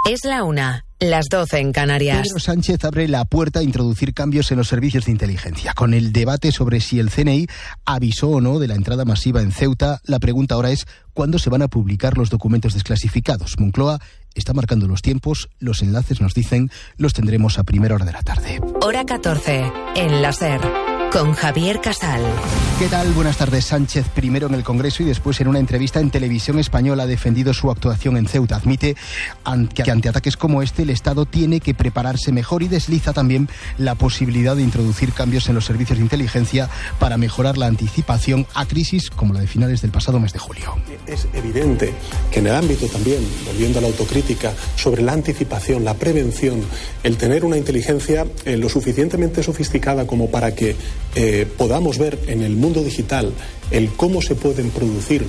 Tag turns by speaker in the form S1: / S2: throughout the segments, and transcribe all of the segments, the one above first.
S1: Es la 1, las 12 en Canarias.
S2: Pedro Sánchez abre la puerta a introducir cambios en los servicios de inteligencia. Con el debate sobre si el CNI avisó o no de la entrada masiva en Ceuta, la pregunta ahora es ¿cuándo se van a publicar los documentos desclasificados? Moncloa está marcando los tiempos, los enlaces nos dicen, los tendremos a primera hora de la tarde.
S1: Hora 14, en la SER, con Javier Casal.
S2: ¿Qué tal? Buenas tardes. Sánchez, primero en el Congreso y después en una entrevista en Televisión Española, ha defendido su actuación en Ceuta. Admite que ante ataques como este el Estado tiene que prepararse mejor y desliza también la posibilidad de introducir cambios en los servicios de inteligencia para mejorar la anticipación a crisis como la de finales del pasado mes de julio.
S3: Es evidente que en el ámbito también, volviendo a la autocrítica, sobre la anticipación, la prevención, el tener una inteligencia lo suficientemente sofisticada como para que podamos ver en el mundo digital el cómo se pueden producir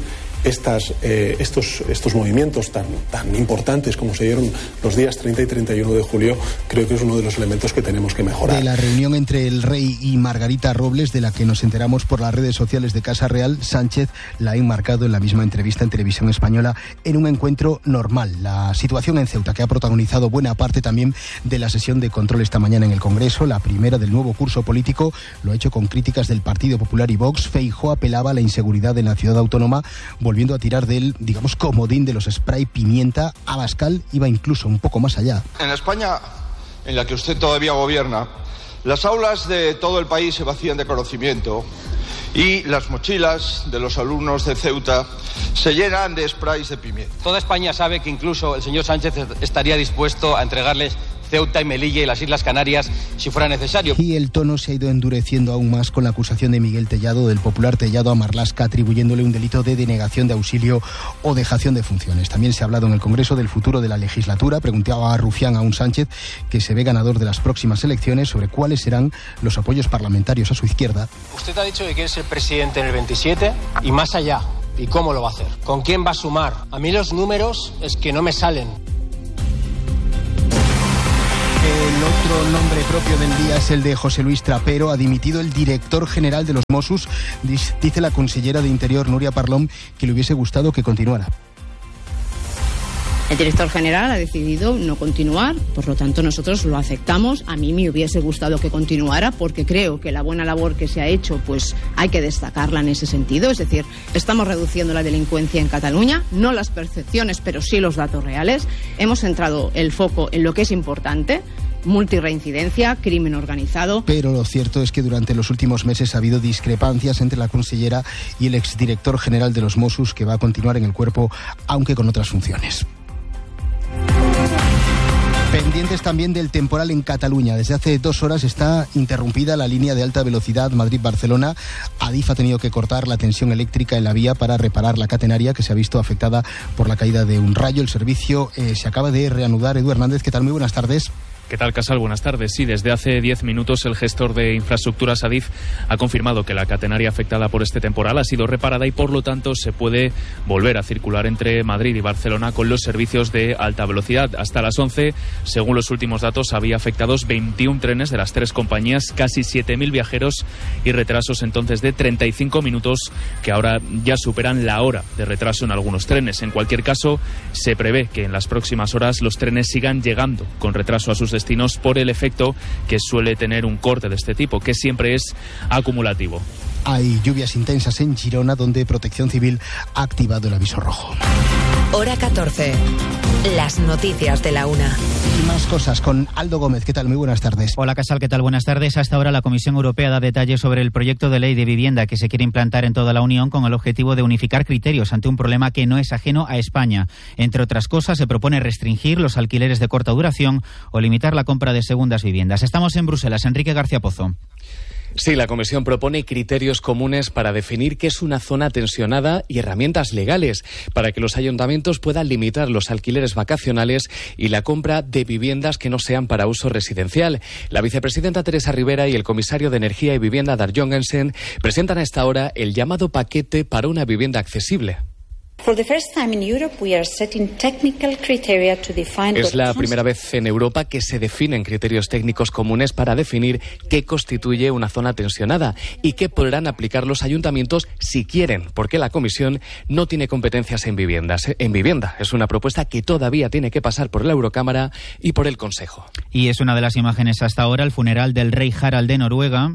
S3: estos movimientos tan importantes como se dieron los días 30 y 31 de julio, creo que es uno de los elementos que tenemos que mejorar.
S2: De la reunión entre el rey y Margarita Robles, de la que nos enteramos por las redes sociales de Casa Real, Sánchez la ha enmarcado en la misma entrevista en Televisión Española en un encuentro normal. La situación en Ceuta, que ha protagonizado buena parte también de la sesión de control esta mañana en el Congreso, la primera del nuevo curso político, lo ha hecho con críticas del Partido Popular y Vox. Feijóo apelaba a la inseguridad en la ciudad autónoma, volviendo a tirar del, digamos, comodín de los spray pimienta. Abascal iba incluso un poco más allá.
S4: En España, en la que usted todavía gobierna, las aulas de todo el país se vacían de conocimiento y las mochilas de los alumnos de Ceuta se llenan de sprays de pimienta.
S5: Toda España sabe que incluso el señor Sánchez estaría dispuesto a entregarles Ceuta y Melilla y las Islas Canarias si fuera necesario.
S2: Y el tono se ha ido endureciendo aún más con la acusación de Miguel Tellado, del popular Tellado, a Marlaska, atribuyéndole un delito de denegación de auxilio o dejación de funciones. También se ha hablado en el Congreso del futuro de la legislatura. Preguntaba a Rufián a un Sánchez, que se ve ganador de las próximas elecciones, sobre cuáles serán los apoyos parlamentarios a su izquierda.
S5: Usted ha dicho que quiere ser presidente en el 27 y más allá. ¿Y cómo lo va a hacer? ¿Con quién va a sumar? A mí los números es que no me salen.
S2: El otro nombre propio del día es el de José Luis Trapero. Ha dimitido el director general de los Mossos. Dice la consellera de Interior, Núria Parlon, que le hubiese gustado que continuara.
S6: El director general ha decidido no continuar, por lo tanto nosotros lo aceptamos. A mí me hubiese gustado que continuara porque creo que la buena labor que se ha hecho pues hay que destacarla en ese sentido. Es decir, estamos reduciendo la delincuencia en Cataluña, no las percepciones pero sí los datos reales. Hemos centrado el foco en lo que es importante: multirreincidencia, crimen organizado.
S2: Pero lo cierto es que durante los últimos meses ha habido discrepancias entre la consellera y el exdirector general de los Mossos, que va a continuar en el cuerpo aunque con otras funciones. Pendientes también del temporal en Cataluña. Desde hace 2 horas está interrumpida la línea de alta velocidad Madrid-Barcelona. Adif ha tenido que cortar la tensión eléctrica en la vía para reparar la catenaria, que se ha visto afectada por la caída de un rayo. El servicio se acaba de reanudar. Edu Hernández, ¿qué tal? Muy buenas tardes.
S7: ¿Qué tal, Casal? Buenas tardes. Sí, desde hace 10 minutos el gestor de infraestructuras Adif ha confirmado que la catenaria afectada por este temporal ha sido reparada y por lo tanto se puede volver a circular entre Madrid y Barcelona con los servicios de alta velocidad. Hasta las 11, según los últimos datos, había afectados 21 trenes de las 3 compañías, casi 7.000 viajeros y retrasos entonces de 35 minutos que ahora ya superan la hora de retraso en algunos trenes. En cualquier caso, se prevé que en las próximas horas los trenes sigan llegando con retraso a sus destinos por el efecto que suele tener un corte de este tipo, que siempre es acumulativo.
S2: Hay lluvias intensas en Girona, donde Protección Civil ha activado el aviso rojo.
S1: Hora 14. Las noticias de la 1.
S2: Y más cosas con Aldo Gómez. ¿Qué tal? Muy buenas tardes.
S8: Hola, Casal. ¿Qué tal? Buenas tardes. Hasta ahora la Comisión Europea da detalles sobre el proyecto de ley de vivienda que se quiere implantar en toda la Unión con el objetivo de unificar criterios ante un problema que no es ajeno a España. Entre otras cosas, se propone restringir los alquileres de corta duración o limitar la compra de segundas viviendas. Estamos en Bruselas. Enrique García Pozo.
S9: Sí, la Comisión propone criterios comunes para definir qué es una zona tensionada y herramientas legales para que los ayuntamientos puedan limitar los alquileres vacacionales y la compra de viviendas que no sean para uso residencial. La vicepresidenta Teresa Rivera y el comisario de Energía y Vivienda, Dar Jongensen, presentan a esta hora el llamado paquete para una vivienda accesible. Es la primera vez en Europa que se definen criterios técnicos comunes para definir qué constituye una zona tensionada y qué podrán aplicar los ayuntamientos si quieren, porque la Comisión no tiene competencias en vivienda. Es una propuesta que todavía tiene que pasar por la Eurocámara y por el Consejo.
S8: Y es una de las imágenes hasta ahora, el funeral del rey Harald de Noruega.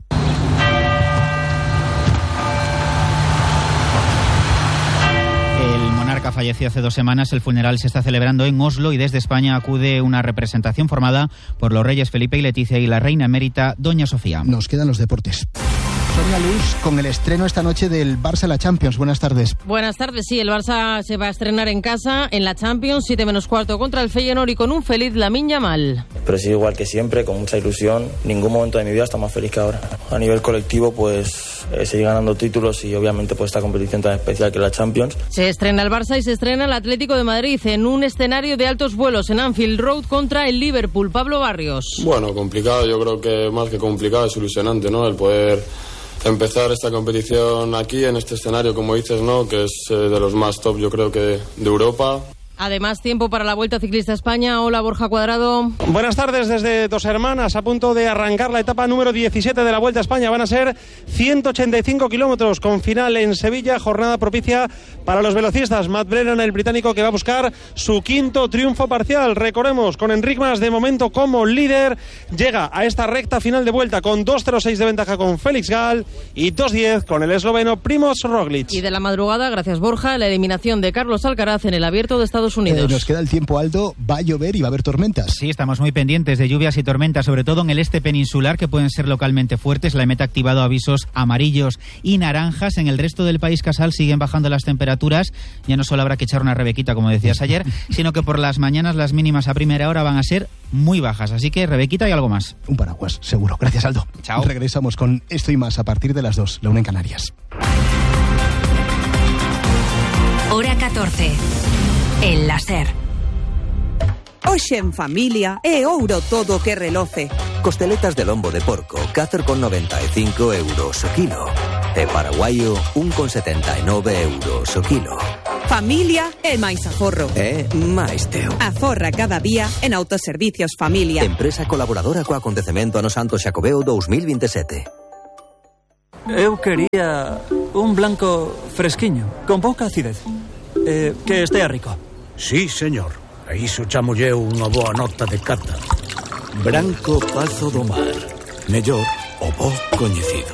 S8: Falleció hace 2 semanas. El funeral se está celebrando en Oslo y desde España acude una representación formada por los reyes Felipe y Leticia y la reina emérita Doña Sofía.
S2: Nos quedan los deportes. Sonia Luz, con el estreno esta noche del Barça en la Champions. Buenas tardes.
S10: Buenas tardes, sí, el Barça se va a estrenar en casa en la Champions, 7:15 contra el Feyenoord y con un feliz Lamine Yamal.
S11: Pero sí, igual que siempre, con mucha ilusión. Ningún momento de mi vida está más feliz que ahora. A nivel colectivo, pues seguir ganando títulos y obviamente pues esta competición tan especial que es la Champions.
S10: Se estrena el Barça y se estrena el Atlético de Madrid en un escenario de altos vuelos en Anfield Road contra el Liverpool. Pablo Barrios.
S12: Bueno, complicado, yo creo que más que complicado es ilusionante, ¿no? El poder empezar esta competición aquí, en este escenario, como dices, ¿no? Que es de los más top, yo creo que de Europa.
S10: Además, tiempo para la Vuelta Ciclista a España. Hola, Borja Cuadrado.
S13: Buenas tardes desde Dos Hermanas, a punto de arrancar la etapa número 17 de la Vuelta a España. Van a ser 185 kilómetros con final en Sevilla, jornada propicia para los velocistas. Matt Brennan, el británico, que va a buscar su 5º triunfo parcial. Recordemos, con Enric Mas de momento como líder, llega a esta recta final de vuelta con 2:06 de ventaja con Félix Gall y 2:10 con el esloveno Primož Roglič.
S10: Y de la madrugada, gracias Borja, la eliminación de Carlos Alcaraz en el Abierto de Estados Unidos.
S2: Nos queda el tiempo, Aldo. Va a llover y va a haber tormentas.
S8: Sí, estamos muy pendientes de lluvias y tormentas, sobre todo en el este peninsular, que pueden ser localmente fuertes. La EMET ha activado avisos amarillos y naranjas. En el resto del país, Casal, siguen bajando las temperaturas. Ya no solo habrá que echar una rebequita, como decías ayer, sino que por las mañanas las mínimas a primera hora van a ser muy bajas. Así que rebequita y algo más.
S2: Un paraguas, seguro. Gracias, Aldo.
S8: Chao.
S2: Regresamos con esto y más a partir de las 2, la 1 en Canarias.
S1: Hora 14. El láser.
S14: Hoxe en familia é ouro todo que reloce.
S15: Costeletas de lombo de porco, 4,95 euros o kilo. E paraguaio, 1,79 euros o kilo.
S14: Familia é máis aforro.
S15: É máis teu.
S14: Aforra cada día en Autoservicios Familia.
S15: Empresa colaboradora co acontecemento Ano Santo Xacobeo 2027.
S16: Eu quería un blanco fresquiño, con pouca acidez. Que estea rico.
S17: Sí, señor. A iso chamolle unha boa nota de cata. Branco Pazo do Mar. Mellor o bo coñecido.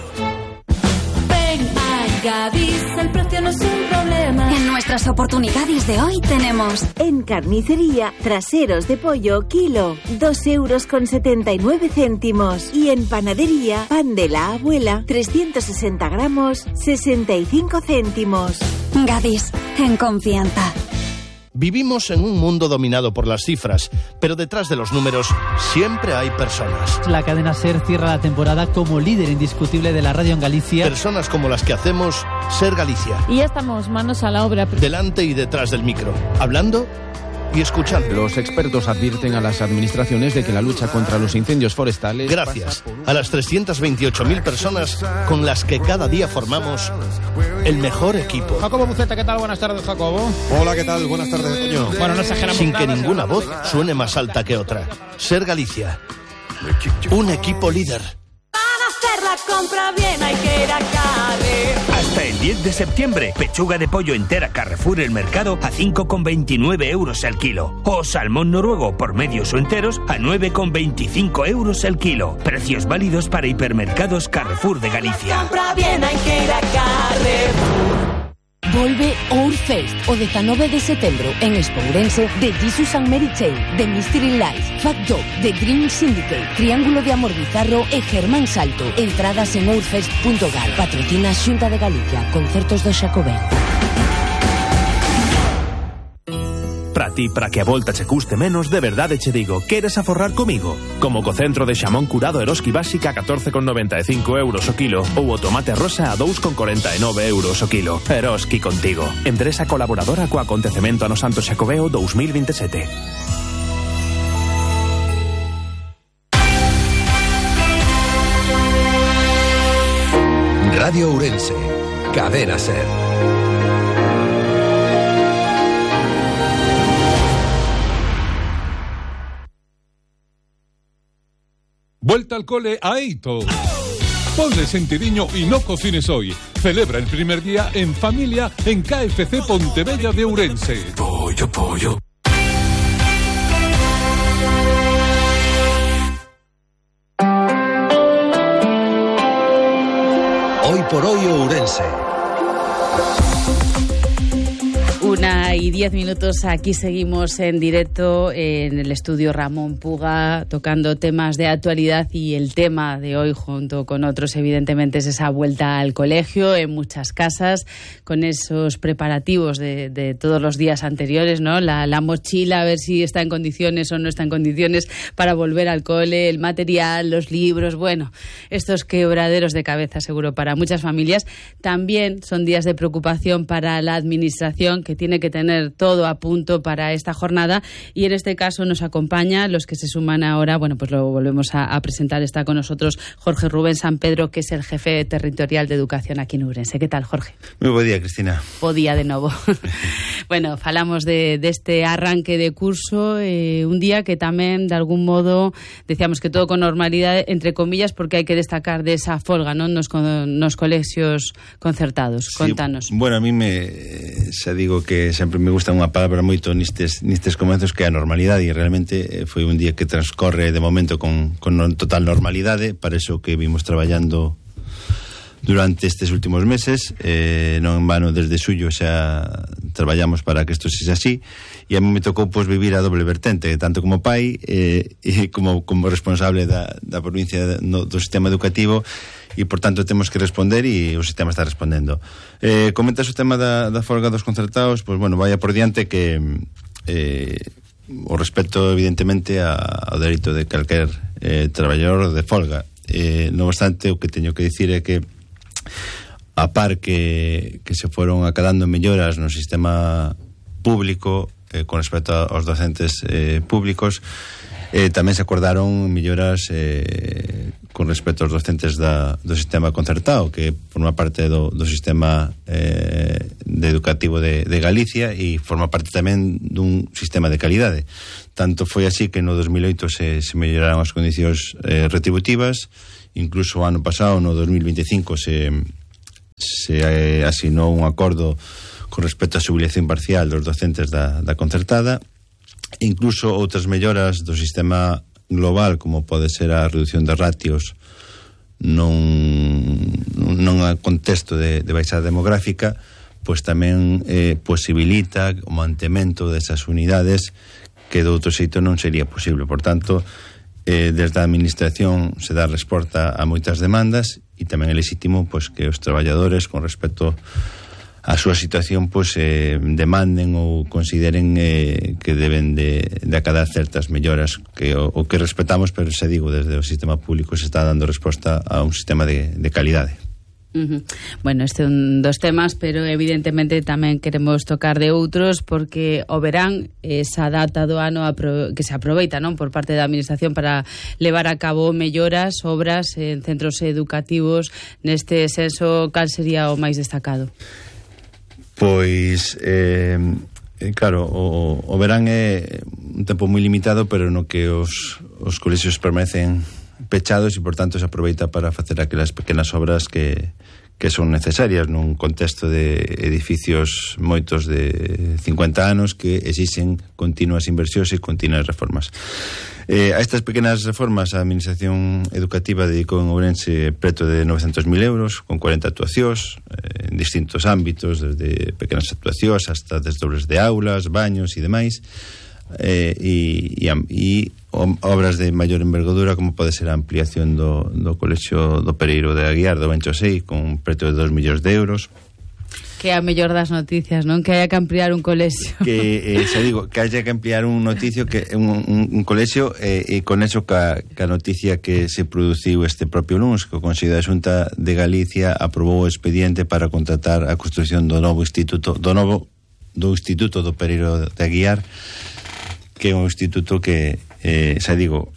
S18: Ven a Gadis, el precio no es un problema. En nuestras oportunidades de hoy tenemos...
S19: En carnicería, traseros de pollo, kilo, 2,79 €. Y en panadería, pan de la abuela, 360 gramos, 65 céntimos.
S18: Gadis, en confianza.
S20: Vivimos en un mundo dominado por las cifras, pero detrás de los números siempre hay personas.
S21: La cadena SER cierra la temporada como líder indiscutible de la radio en Galicia.
S20: Personas como las que hacemos SER Galicia.
S22: Y ya estamos manos a la obra.
S20: Delante y detrás del micro, hablando y escuchando.
S23: Los expertos advierten a las administraciones de que la lucha contra los incendios forestales...
S20: Gracias a las 328.000 personas con las que cada día formamos el mejor equipo.
S24: Jacobo Buceta, ¿qué tal? Buenas tardes, Jacobo.
S25: Hola, ¿qué tal? Buenas tardes, Toño.
S24: Bueno, no exageramos.
S20: Sin que ninguna voz suene más alta que otra. SER Galicia. Un equipo líder.
S18: Hacer la compra bien hay que ir a Carrefour.
S26: Hasta el 10 de septiembre, pechuga de pollo entera Carrefour El Mercado a 5,29 € el kilo. O salmón noruego por medios o enteros a 9,25 € el kilo. Precios válidos para hipermercados Carrefour de Galicia.
S18: Compra bien hay que ir a Carrefour.
S27: Volve Outfest o 19 de setembro en Espourense de Jesus and Mary Chain, de Mystery Lights, Fat Dog, The Dream Syndicate, Triángulo de Amor Bizarro e Germán Salto. Entradas en outfest.gal. Patrocina Xunta de Galicia. Concertos do Xacobeo.
S28: Para ti, para que a volta che custe menos, de verdade che digo, queres aforrar comigo? Como co centro de xamón curado Eroski Básica a 14,95 € o kilo ou o tomate rosa a 2,49 € o kilo. Eroski contigo. Empresa colaboradora co acontecemento Ano Santo Xacobeo 2027.
S29: Radio Ourense, Cadena SER.
S3: Vuelta al cole a Eito. Ponle sentidiño y no cocines hoy. Celebra el primer día en familia en KFC Pontebella de Ourense. Pollo.
S4: Hoy por hoy Ourense.
S5: 1:10, aquí seguimos en directo en el estudio Ramón Puga, tocando temas de actualidad, y el tema de hoy, junto con otros, evidentemente, es esa vuelta al colegio en muchas casas, con esos preparativos de todos los días anteriores, ¿no? La mochila, a ver si está en condiciones o no está en condiciones para volver al cole, el material, los libros, bueno, estos quebraderos de cabeza seguro para muchas familias. También son días de preocupación para la administración, que tiene que tener todo a punto para esta jornada, y en este caso nos acompaña, los que se suman ahora, bueno, pues lo volvemos a presentar. Está con nosotros Jorge Rubén San Pedro, que es el jefe territorial de educación aquí en Ourense. ¿Qué tal, Jorge?
S6: Moi bo día, Cristina.
S5: Bo día de novo. Bueno, falamos de este arranque de curso, un día que tamén, de algún modo, decíamos que todo con normalidade, entre comillas, porque hai que destacar de esa folga, non, nos colexios concertados.
S6: Sí,
S5: contanos.
S6: Bueno, a mí xa digo que sempre me gusta unha palabra moito nestes comezos, que é a normalidade, e realmente foi un día que transcorre de momento con total normalidade. Para iso que vimos traballando durante estes últimos meses, non en vano desde xullo xa traballamos para que isto sexa así, e a mí me tocou vivir a doble vertente, tanto como pai e como responsable da provincia do sistema educativo, e por tanto temos que responder, e o sistema está respondendo. Comentas o tema da folga dos concertados, pois bueno, vaya por diante que o respecto evidentemente ao dereito de calquer traballador de folga. Non obstante, o que teño que dicir é que a par que se foron acadando melloras no sistema público con respecto aos docentes públicos, tamén se acordaron melloras con respecto aos docentes do sistema concertado, que forma parte do sistema educativo de Galicia, e forma parte tamén dun sistema de calidade. Tanto foi así que no 2008 se melloraron as condicións retributivas. Incluso o ano pasado, no 2025, se asinou un acordo con respecto á xubilación parcial dos docentes da concertada. Incluso outras melloras do sistema global, como pode ser a reducción de ratios non a contexto de baixada demográfica, pois tamén posibilita o mantemento desas unidades que de outro xeito non sería posible. Por tanto, desde a administración se dá resposta a moitas demandas, e tamén é legítimo pois que os traballadores, con respecto a súa situación, pois demanden ou consideren que deben de acadar certas melloras, que o que respetamos, pero xa digo, desde o sistema público se está dando resposta a un sistema de calidade.
S5: Bueno, este é un dos temas, pero evidentemente tamén queremos tocar de outros, porque o verán, esa data do ano que se aproveita, non, por parte da administración para levar a cabo melloras, obras en centros educativos. Neste senso, cal sería o máis destacado?
S6: Pois claro, o verán é un tempo moi limitado, pero no que os colexios permanecen pechados, e por tanto se aproveita para facer aquelas pequenas obras que son necesarias nun contexto de edificios moitos de 50 anos que exixen continuas inversións e continuas reformas. A estas pequenas reformas a Administración Educativa dedicou en Ourense preto de 900.000 euros, con 40 actuacións en distintos ámbitos, desde pequenas actuacións hasta desdobles de aulas, baños e demais, e obras de maior envergadura, como pode ser a ampliación do colexio do Pereiro de Aguiar, do Benchosei, con preto de 2 millóns de euros.
S5: Que é a mellor das noticias, non? Que haya que ampliar un colexio.
S6: Que, xa digo, que haya que ampliar un noticio, que un colexio, e con eso ca noticia que se produciu este propio lunes, que o Consello da Xunta de Galicia aprobou o expediente para contratar a construción do novo instituto do Pereiro de Aguiar, que é un instituto que, xa digo,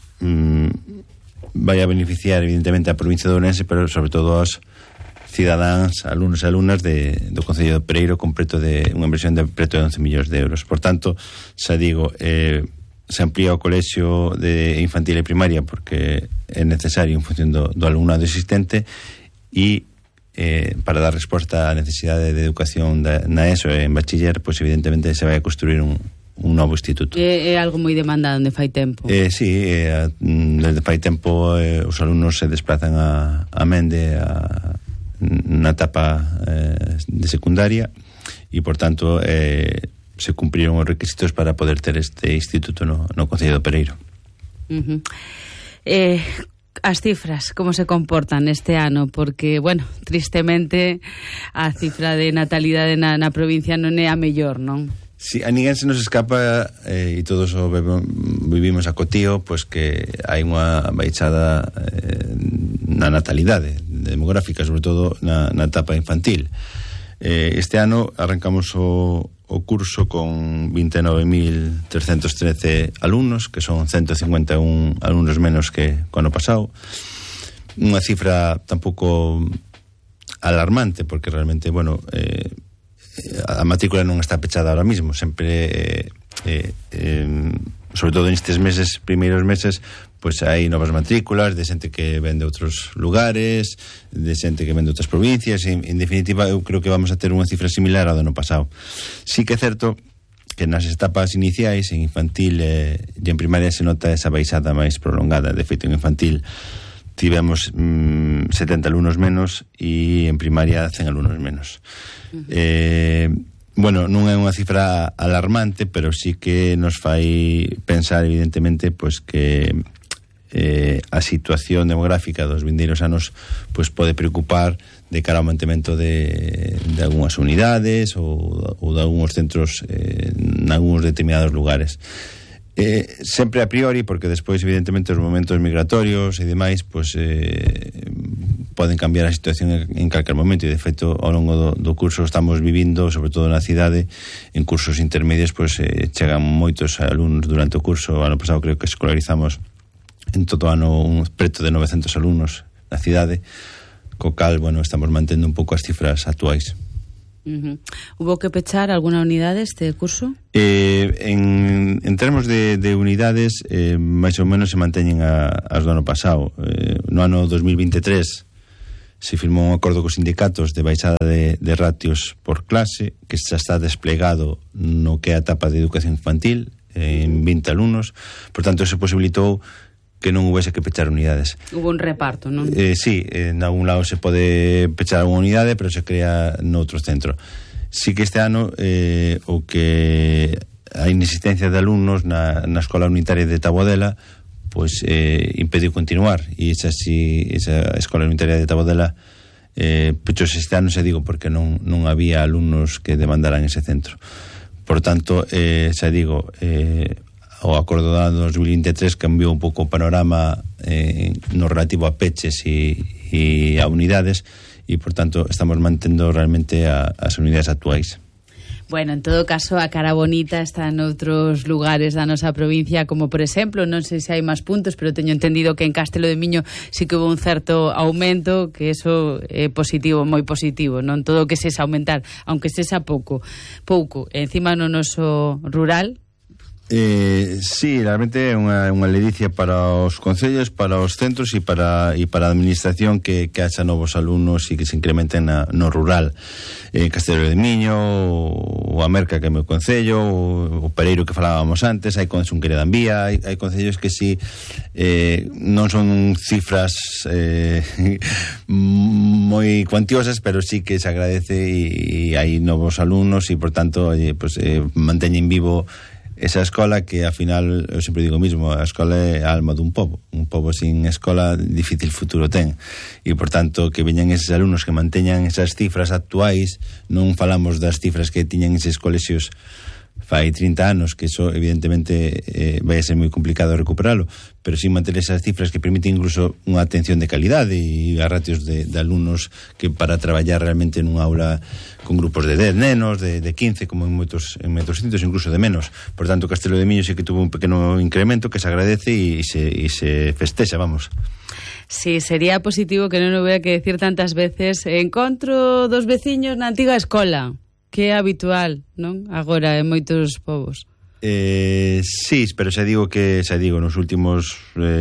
S6: vai a beneficiar evidentemente a provincia de Ourense, pero sobre todo aos cidadáns, alumnos e alumnas do Concello de Pereiro, con unha inversión de preto de 11 millóns de euros. Por tanto, xa digo, se amplía o colexio de infantil e primaria porque é necesario en función do alumnado existente e para dar resposta á necesidade de educación na ESO e en bachiller, pois evidentemente se vai a construir un novo instituto.
S5: É algo moi demandado onde fai tempo.
S6: Sí, desde fai tempo os alumnos se desplazan a Mende na etapa de secundaria e, por tanto, se cumpriron os requisitos para poder ter este instituto no Concello do Pereiro.
S5: As cifras, como se comportan este ano? Porque, bueno, tristemente a cifra de natalidade na provincia non é a mellor, non?
S6: Si, a ninguén se nos escapa e todos o vivimos a cotío, pois que hai unha baixada na natalidade demográfica, sobre todo na etapa infantil. Este ano arrancamos o curso con 29.313 alumnos, que son 151 alumnos menos que o ano pasado. Unha cifra tampouco alarmante, porque realmente, bueno, a matrícula non está pechada ahora mismo. Sempre, sobre todo nestes primeiros meses, pois hai novas matrículas de xente que ven de outros lugares, de xente que ven de outras provincias. En definitiva, eu creo que vamos a ter unha cifra similar ao do ano pasado. Sí que é certo que nas etapas iniciais, en infantil e en primaria, se nota esa baixada máis prolongada. De feito, en infantil tivemos 70 alumnos menos e en primaria 100 alumnos menos. Bueno, non é unha cifra alarmante, pero sí que nos fai pensar, evidentemente, pois que a situación demográfica dos vindeiros anos pois pode preocupar de cara ao mantemento de algunhas unidades ou de algúns centros en algúns determinados lugares. Sempre a priori, porque despois evidentemente os momentos migratorios e demais pois poden cambiar a situación en calquer momento, e de feito ao longo do curso estamos vivindo, sobre todo na cidade, en cursos intermedios pois chegan moitos alumnos durante o curso. O ano pasado creo que escolarizamos en todo o ano preto de 900 alumnos na cidade, co cal, bueno, estamos mantendo un pouco as cifras actuais.
S5: Hubo que pechar alguna unidade este curso?
S6: En termos de unidades, máis ou menos se manteñen as do ano pasado. No ano 2023 se firmou un acordo cos sindicatos de baixada de ratios por clase, que xa está desplegado no que é a etapa de educación infantil, en 20 alumnos. Por tanto, se posibilitou que non houvese que pechar unidades.
S5: Hubo un reparto, non?
S6: Sí, en algún lado se pode pechar unha unidade, pero se crea noutro centro. Sí que este ano o que a inexistencia de alumnos na escola unitaria de Tabodela pois impediu continuar, e esa escola unitaria de Tabodela pechos este ano, se digo, porque non había alumnos que demandaran ese centro. Por tanto, xa digo, o acordo do ano 2023 cambiou un pouco o panorama no relativo a peches e a unidades, e, por tanto, estamos mantendo realmente as unidades actuais.
S5: Bueno, en todo caso, a cara bonita está noutros lugares da nosa provincia, como, por exemplo, non sei se hai máis puntos, pero teño entendido que en Castelo de Miño sí que hubo un certo aumento, que eso é positivo, moi positivo, non todo o que sexa aumentar, aunque sexa pouco. Encima no noso rural.
S6: Sí, realmente é unha ledicia para os concellos, para os centros e para a administración que haxa novos alumnos e que se incrementen no rural. Castelo de Miño, o Amerca, que é o meu concello, o Pereiro, que falábamos antes, hai Xunqueira de Ambía, hai concellos que sí, non son cifras moi cuantiosas, pero sí que se agradece e hai novos alumnos e, por tanto, manteñen vivo esa escola que, ao final, eu sempre digo o mismo, a escola é a alma dun pobo. Un pobo sin escola difícil futuro ten. E, por tanto, que veñan eses alumnos que manteñan esas cifras actuais. Non falamos das cifras que tiñan eses colexios fai 30 anos, que eso, evidentemente, vai a ser moi complicado recuperalo, pero sin manter esas cifras que permiten incluso unha atención de calidade e a ratios de alumnos que para traballar realmente nunha aula con grupos de 10 nenos, de 15, como en moitos sitios, incluso de menos. Por tanto, Castelo de Miño sí que tuvo un pequeno incremento que se agradece e se festexa, vamos.
S5: Sí, sería positivo que non houbera que decir tantas veces encontro dos veciños na antiga escola, que é habitual, non? Agora en moitos povos.
S6: Sí, pero xa digo nos últimos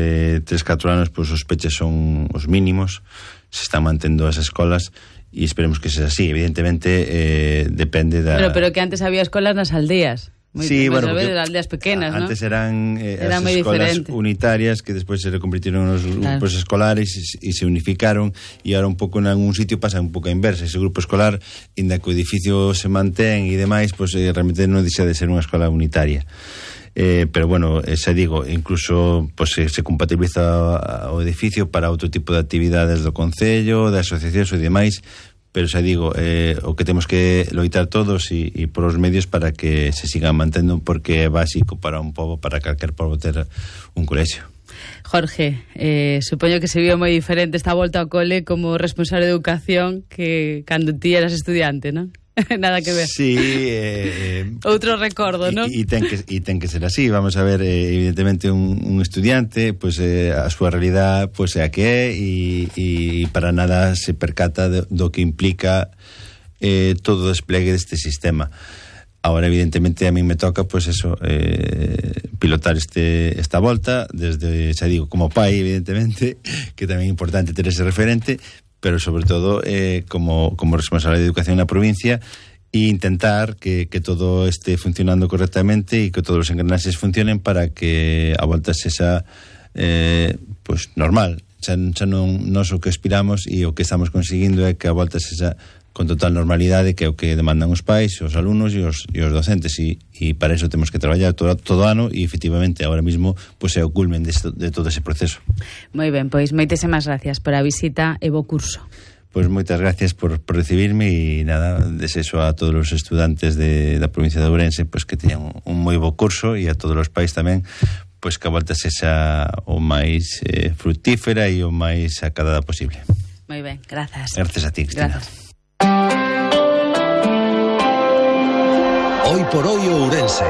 S6: 3-4 anos pois os peches son os mínimos, se están mantendo as escolas e esperemos que sexa así. Evidentemente depende da...
S5: Pero que antes había escolas nas aldeas.
S6: Sí, bueno, porque
S5: las aldeas pequenas,
S6: antes
S5: ¿no?
S6: eran
S5: Era
S6: as
S5: moi
S6: escolas
S5: diferente.
S6: unitarias que despois se reconvirtieron nos grupos escolares e se unificaron, e ahora un pouco en algún sitio pasa un pouco a inversa. Ese grupo escolar, inda que o edificio se mantén e demais, pues realmente non deixa de ser unha escola unitaria. Pero bueno, xa digo, incluso pues, se compatibiliza o edificio para outro tipo de actividades do concello, de asociacións e demais, pero xa digo, o que temos que loitar todos e por os medios para que se sigan mantendo, porque é básico para un pobo, para calquer pobo ter un colexio.
S5: Jorge, supoño que se viu moi diferente esta volta ao cole como responsable de educación que cando ti eras estudiante, non? Nada que ver.
S6: Sí,
S5: outro recordo, non?
S6: E ten que ser así. Vamos a ver, evidentemente un estudiante, pues a súa realidad pues é a que é e para nada se percata do que implica todo o desplegue deste sistema. Ahora, evidentemente, a mí me toca, pues eso, pilotar esta volta, desde, xa digo, como pai, evidentemente, que tamén é importante ter ese referente, pero sobre todo como responsable de educación na provincia, e intentar que todo este funcionando correctamente e que todos os engranaxes funcionen para que a volta sexa pues normal. Xa non nos o que aspiramos e o que estamos conseguindo é que a volta sexa con total normalidade, que é o que demandan os pais, os alumnos e os docentes, e para eso temos que traballar todo ano, e efectivamente agora mismo pues, é o culmen de todo ese proceso.
S5: Moi ben, pois moitísimas gracias por a visita e bo curso.
S6: Pois moitas gracias por recibirme, e nada, desexo a todos os estudantes da provincia de Ourense pues, que teñan un moi bo curso, e a todos os pais tamén, pues, que a volta sexa o máis fructífera e o máis acadada posible.
S5: Moi ben, grazas.
S6: Gracias a ti, Cristina.
S5: Gracias.
S4: Hoy por hoy Ourense.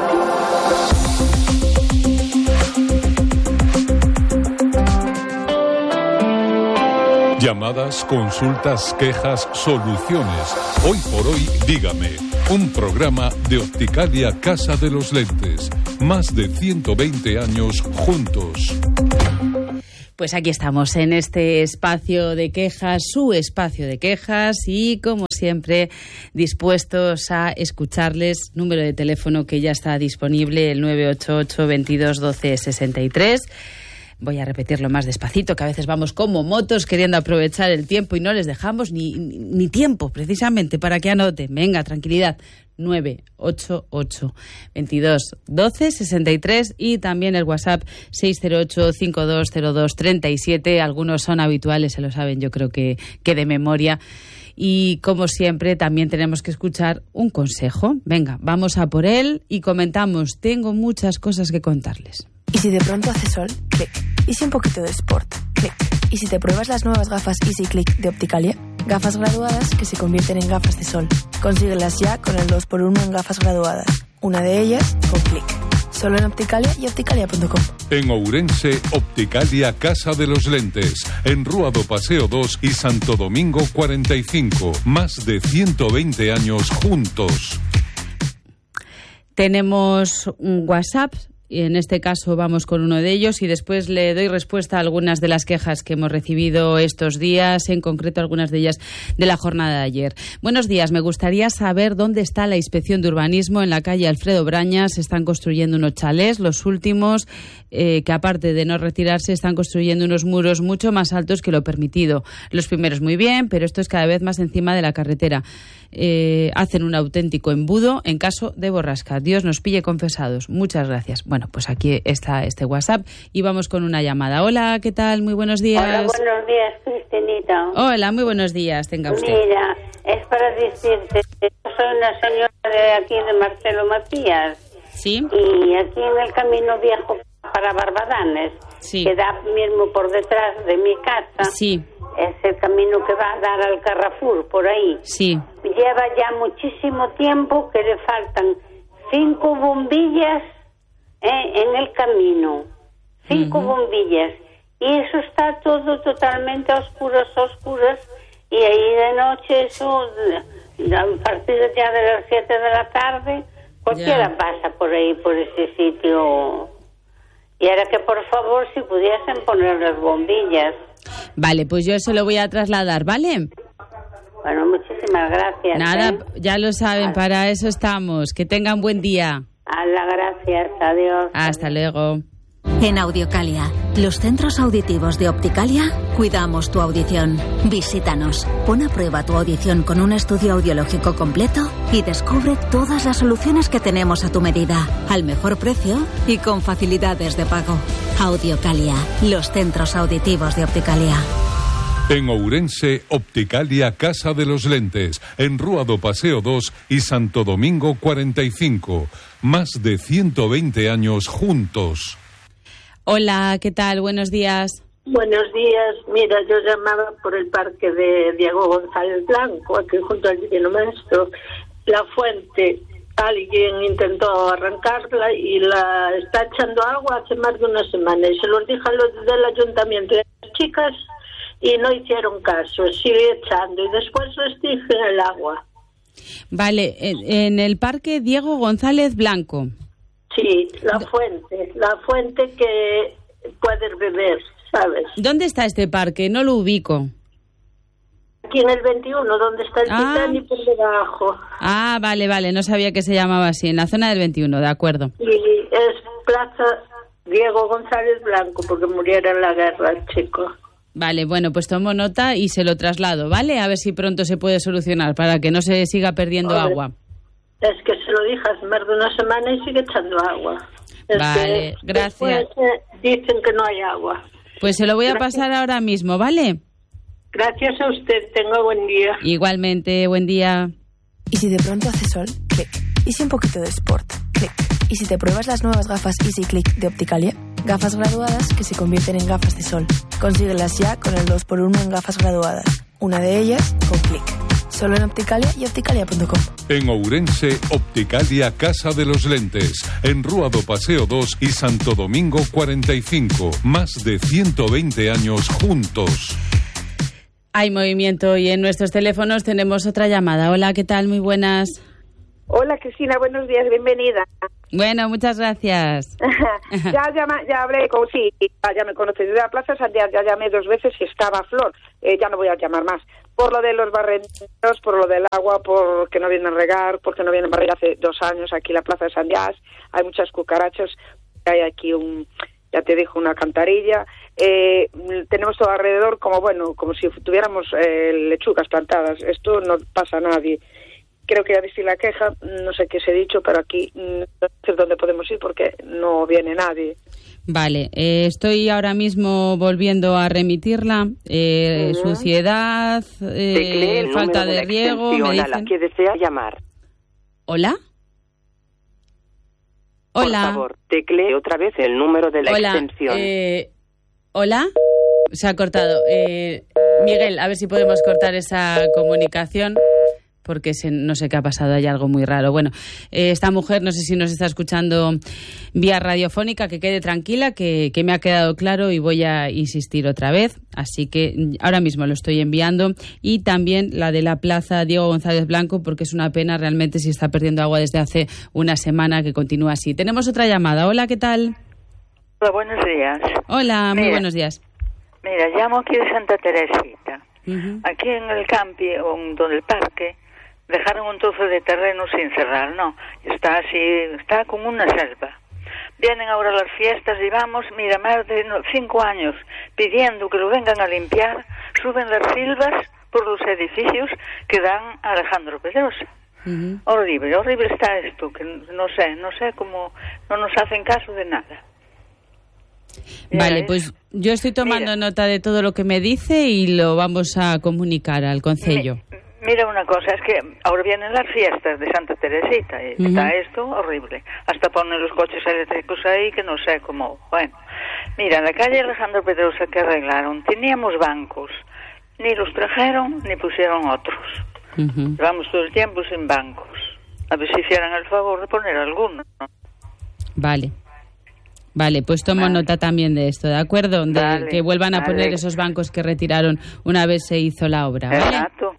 S3: Llamadas, consultas, quejas, soluciones. Hoy por hoy, dígame. Un programa de Opticalia Casa de los Lentes. Más de 120 años juntos.
S5: Pues aquí estamos en este espacio de quejas, su espacio de quejas, y como siempre dispuestos a escucharles. Número de teléfono que ya está disponible, el 988 22 12 63. Voy a repetirlo más despacito, que a veces vamos como motos queriendo aprovechar el tiempo y no les dejamos ni tiempo precisamente para que anoten. Venga, tranquilidad. 988 22 12 63, y también el WhatsApp 608 5202 37. Algunos son habituales, se lo saben, yo creo que de memoria. Y como siempre también tenemos que escuchar un consejo. Venga, vamos a por él y comentamos. Tengo muchas cosas que contarles.
S2: ¿Y si de pronto hace sol? Clic. ¿Y si un poquito de sport? Clic. ¿Y si te pruebas las nuevas gafas Easy Click de Opticalia? Gafas graduadas que se convierten en gafas de sol. Consíguelas ya con el 2x1 en gafas graduadas. Una de ellas con Clic. Solo en Opticalia y opticalia.com.
S3: En Ourense, Opticalia Casa de los Lentes. En Rúa do Paseo 2 y Santo Domingo 45. Más de 120 años juntos.
S5: Tenemos un WhatsApp. Y en este caso vamos con uno de ellos, y después le doy respuesta a algunas de las quejas que hemos recibido estos días, en concreto algunas de ellas de la jornada de ayer. Buenos días, me gustaría saber dónde está la inspección de urbanismo. En la calle Alfredo Brañas se están construyendo unos chalés, los últimos, que aparte de no retirarse están construyendo unos muros mucho más altos que lo permitido. Los primeros muy bien, pero esto es cada vez más encima de la carretera. Hacen un auténtico embudo en caso de borrasca. Dios nos pille confesados. Muchas gracias. Bueno, pues aquí está este WhatsApp y vamos con una llamada. Hola, ¿qué tal? Muy buenos días.
S7: Hola, buenos días, Cristinita.
S5: Hola, muy buenos días. Tenga usted.
S7: Mira, es para decirte que yo soy una señora de aquí de Marcelo Matías.
S5: Sí.
S7: Y aquí en el camino viejo para Barbadanes,
S5: sí,
S7: que da mismo por detrás de mi casa.
S5: Sí.
S7: Es el camino que va a dar al Carrefour, por ahí.
S5: Sí.
S7: Lleva ya muchísimo tiempo que le faltan 5 bombillas en el camino. 5 bombillas. Y eso está todo totalmente a oscuras. Y ahí de noche, eso, a partir ya de las 7 de la tarde, Cualquiera pasa por ahí, por ese sitio. Y ahora que por favor, si pudiesen poner las bombillas.
S5: Vale, pues yo se lo voy a trasladar, ¿vale?
S7: Bueno, muchísimas gracias.
S5: Nada, ya lo saben, para eso estamos. Que tengan buen día.
S7: Gracias, adiós.
S5: Hasta luego.
S18: En Audiocalia, los centros auditivos de Opticalia, cuidamos tu audición. Visítanos, pon a prueba tu audición con un estudio audiológico completo y descubre todas las soluciones que tenemos a tu medida, al mejor precio y con facilidades de pago. Audiocalia, los centros auditivos de Opticalia.
S3: En Ourense, Opticalia Casa de los Lentes, en Rúa do Paseo 2 y Santo Domingo 45. Más de 120 años juntos.
S5: Hola, ¿qué tal? Buenos días.
S1: Buenos días. Mira, yo llamaba por el parque de Diego González Blanco, aquí junto al Divino Maestro. La fuente, alguien intentó arrancarla y la está echando agua hace más de una semana. Y se los dije a los del ayuntamiento y a las chicas y no hicieron caso. Sigue echando y después les dije el agua.
S5: Vale, en el parque Diego González Blanco.
S1: Sí, la fuente que puedes beber, ¿sabes?
S5: ¿Dónde está este parque? No lo ubico.
S1: Aquí en el 21, donde está el Titanic por debajo.
S5: Vale, no sabía que se llamaba así, en la zona del 21, de acuerdo.
S1: Y es Plaza Diego González Blanco, porque muriera en la guerra el chico.
S5: Vale, bueno, pues tomo nota y se lo traslado, ¿vale? A ver si pronto se puede solucionar, para que no se siga perdiendo agua.
S1: Es que se lo dije hace más de una semana y sigue echando agua.
S5: Vale, gracias.
S1: Dicen que no hay agua.
S5: Pues se lo voy a pasar ahora mismo, ¿vale?
S1: Gracias a usted, tenga buen día.
S5: Igualmente, buen día.
S2: Y si de pronto hace sol, clic. Y si un poquito de sport, clic. Y si te pruebas las nuevas gafas Easy Click de Opticalia, gafas graduadas que se convierten en gafas de sol. Consíguelas ya con el 2x1 en gafas graduadas. Una de ellas con clic. Solo en Opticalia y opticalia.com.
S3: En Ourense, Opticalia Casa de los Lentes, en Rúa do Paseo 2 y Santo Domingo 45. Más de 120 años juntos.
S5: Hay movimiento y en nuestros teléfonos tenemos otra llamada. Hola, ¿qué tal? Muy buenas.
S8: Hola, Cristina, buenos días, bienvenida.
S5: Bueno, muchas gracias.
S8: ya hablé con... Sí, ya me conoces de la Plaza Santiago, ya llamé 2 veces y estaba Flor. Ya no voy a llamar más. Por lo de los barrenderos, por lo del agua, porque no vienen a regar, porque no vienen a barrer hace 2 años aquí en la Plaza de San Díaz. Hay muchas cucarachas, hay aquí ya te dijo, una alcantarilla. Tenemos todo alrededor como si tuviéramos lechugas plantadas. Esto no pasa a nadie. Creo que ya dije la queja, no sé qué os he dicho, pero aquí no sé dónde podemos ir porque no viene nadie.
S5: Vale, estoy ahora mismo volviendo a remitirla. Suciedad, falta de riego. Me dicen...
S9: la que desea llamar.
S5: ¿Hola? Hola.
S9: Por favor, teclee otra vez el número de la extensión.
S5: ¿Hola? Se ha cortado. Miguel, a ver si podemos cortar esa comunicación, porque no sé qué ha pasado, hay algo muy raro. Bueno, esta mujer, no sé si nos está escuchando vía radiofónica, que quede tranquila, que me ha quedado claro y voy a insistir otra vez. Así que ahora mismo lo estoy enviando. Y también la de la Plaza Diego González Blanco, porque es una pena realmente si está perdiendo agua desde hace una semana que continúa así. Tenemos otra llamada. Hola, ¿qué tal?
S10: Hola, buenos días.
S5: Hola, muy buenos días.
S10: Mira, llamo aquí de Santa Teresita. Aquí en el campi, donde el parque, dejaron un trozo de terreno sin cerrar, ¿no? Está así, está como una selva. Vienen ahora las fiestas y vamos, mira, más de 5 años pidiendo que lo vengan a limpiar, suben las silvas por los edificios que dan a Alejandro Pedrosa. Horrible está esto, que no sé cómo no nos hacen caso de nada.
S5: Vale, pues yo estoy tomando nota de todo lo que me dice y lo vamos a comunicar al concello.
S10: Mira una cosa, es que ahora vienen las fiestas de Santa Teresita y está esto horrible. Hasta ponen los coches eléctricos ahí que no sé cómo. Bueno, mira, en la calle Alejandro Pedrosa que arreglaron, teníamos bancos. Ni los trajeron ni pusieron otros. Llevamos todo el tiempo sin bancos. A ver si hicieran el favor de poner alguno, ¿no?
S5: Vale, pues tomo nota también de esto, ¿de acuerdo? De que vuelvan a poner esos bancos que retiraron una vez se hizo la obra, ¿vale?
S10: Exacto.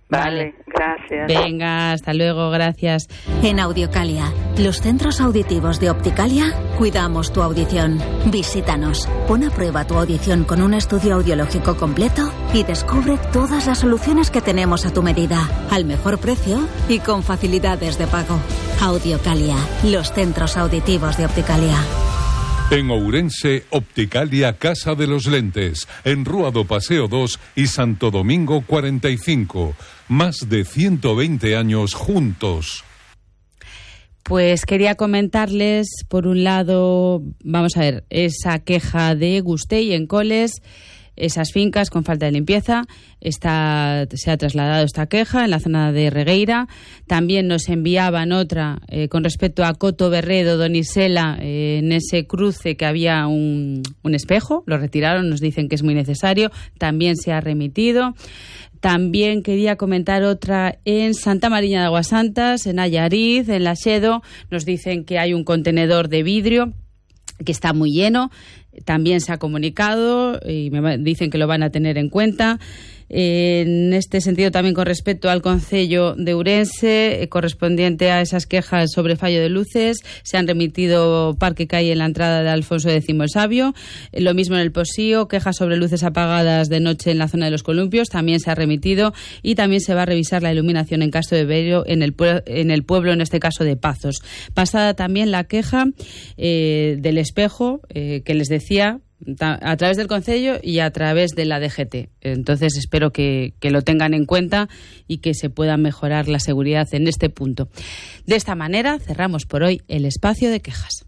S10: Vale, gracias.
S5: Venga, hasta luego, gracias.
S18: En Audiocalia, los centros auditivos de Opticalia, cuidamos tu audición. Visítanos, pon a prueba tu audición con un estudio audiológico completo y descubre todas las soluciones que tenemos a tu medida, al mejor precio y con facilidades de pago. Audiocalia, los centros auditivos de Opticalia.
S3: En Ourense, Opticalia Casa de los Lentes, en Rúa do Paseo 2 y Santo Domingo 45. Más de 120 años juntos.
S5: Pues quería comentarles, por un lado, vamos a ver, esa queja de Gustei en Coles, esas fincas con falta de limpieza. Se ha trasladado esta queja en la zona de Regueira. También nos enviaban otra con respecto a Coto Berredo, Donisela, en ese cruce que había un espejo. Lo retiraron, nos dicen que es muy necesario. También se ha remitido. También quería comentar otra en Santa Mariña de Aguasantas, en Allariz, en Laxedo. Nos dicen que hay un contenedor de vidrio que está muy lleno. También se ha comunicado y me dicen que lo van a tener en cuenta. En este sentido, también con respecto al Concello de Ourense, correspondiente a esas quejas sobre fallo de luces, se han remitido parque que hay en la entrada de Alfonso X el Sabio. Lo mismo en el Posío, quejas sobre luces apagadas de noche en la zona de los columpios, también se ha remitido, y también se va a revisar la iluminación en Castro de Bello, en el pueblo, en este caso de Pazos. Pasada también la queja del espejo, que les decía, a través del Concello y a través de la DGT. Entonces espero que lo tengan en cuenta y que se pueda mejorar la seguridad en este punto. De esta manera cerramos por hoy el espacio de quejas.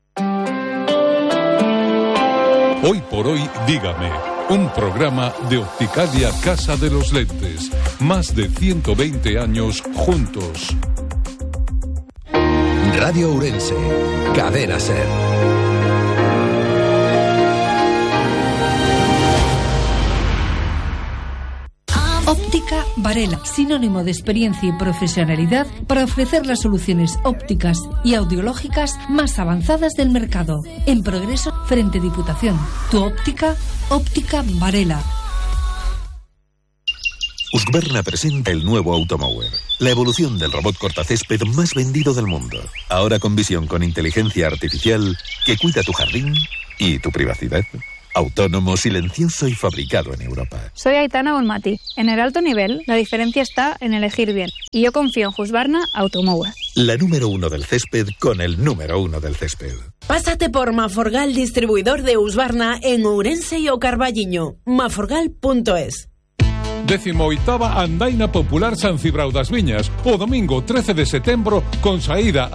S3: Hoy por hoy, dígame. Un programa de Opticalia Casa de los Lentes. Más de 120 años juntos.
S4: Radio Ourense. Cadena SER.
S11: Óptica Varela, sinónimo de experiencia y profesionalidad para ofrecer las soluciones ópticas y audiológicas más avanzadas del mercado. En Progreso, frente Diputación. Tu óptica, Óptica Varela.
S12: Husqvarna presenta el nuevo Automower, la evolución del robot cortacésped más vendido del mundo. Ahora con visión con inteligencia artificial que cuida tu jardín y tu privacidad. Autónomo, silencioso y fabricado en Europa.
S13: Soy Aitana Bonmati. En el alto nivel, la diferencia está en elegir bien. Y yo confío en Husqvarna Automower.
S12: La número 1 del césped con el número 1 del césped.
S14: Pásate por Maforgal, distribuidor de Husqvarna en Ourense y O Carballiño. maforgal.es.
S3: 18ª Andaina Popular San Cibrao das Viñas, o domingo 13 de setembro, con saída